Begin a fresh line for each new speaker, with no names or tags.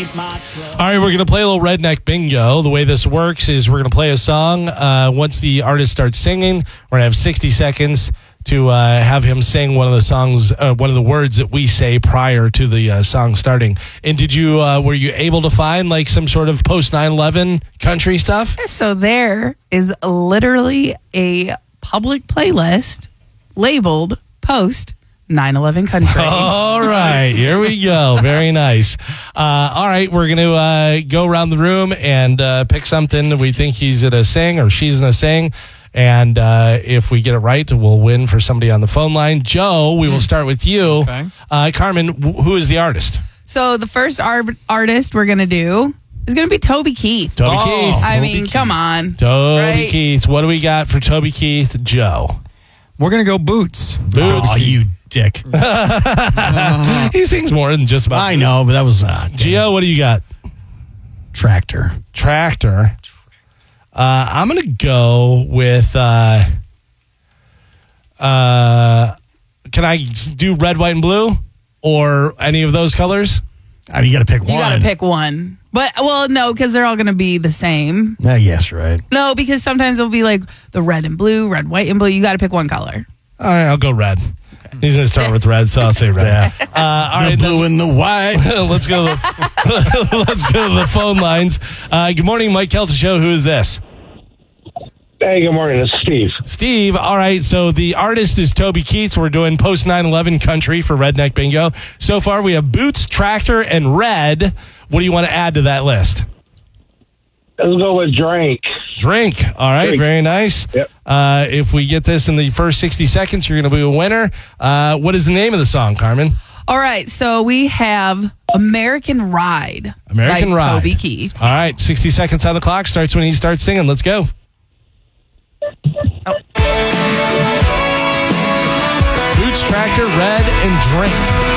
All right, we're going to play a little Redneck Bingo. The way this works is we're going to play a song. Once the artist starts singing, we're going to have 60 seconds to have him sing one of the songs, one of the words that we say prior to the song starting. And were you able to find like some sort of post 9/11 country stuff?
So there is literally a public playlist labeled post 9/11 country.
All right, here we go. Very nice. All right, we're going to go around the room and pick something that we think he's going to sing or she's going to sing. And if we get it right, we'll win for somebody on the phone line. Joe, we will start with you.
Okay.
Carmen, who is the artist?
So the first artist we're going to do is going to be Toby Keith.
Toby Keith.
I mean, come on.
Toby
Right?
Keith. What do we got for Toby Keith? Joe.
We're going to go Boots.
Boots.
Oh, you dick.
He sings more than just about.
I know, but that was
Gio, what do you got?
Tractor.
Tractor. I'm going to go with, can I do red, white, and blue? Or any of those colors?
I mean, you got to pick one.
You got to pick one. But, well, no, because they're all going to be the same.
Yes, right.
No, because sometimes it'll be like the red and blue, red, white, and blue. You got to pick one color.
All right, I'll go red. He's going to start with red, so I'll say red. All right,
The blue and the white.
let's go. Let's go to the phone lines. Good morning, Mike Kelta Show. Who is this?
Hey, good morning. It's Steve.
Steve. All right. So the artist is Toby Keith. So we're doing post 9/11 country for Redneck Bingo. So far, we have Boots, Tractor, and Red. What do you want to add to that list?
Let's go with Drink.
Drink. All right.
Drink.
Very nice.
Yep.
If we get this in the first 60 seconds, you're going to be a winner. What is the name of the song, Carmen?
All right, so we have American Ride.
American
by
Ride.
Toby Keith.
All right. 60 seconds on the clock. Starts when he starts singing. Let's go.
Oh.
Boots, Tractor, Red, and Drink.